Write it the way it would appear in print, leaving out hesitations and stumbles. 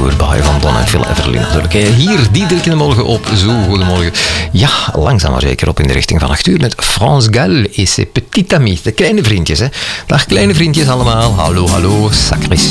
Goodbye van Don en Phil Everly natuurlijk. Hier, Diederik in de morgen op Zo. Goedemorgen. Ja, langzaam maar zeker op in de richting van 8 uur met France Gall et ses petites amies. De kleine vriendjes, hè. Dag kleine vriendjes allemaal. Hallo, hallo. Sacré